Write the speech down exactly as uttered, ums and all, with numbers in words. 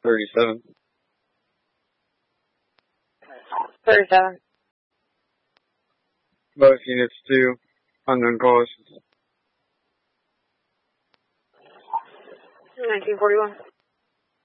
thirty-seven. thirty-seven. Both units to unknown cause. nineteen forty-one.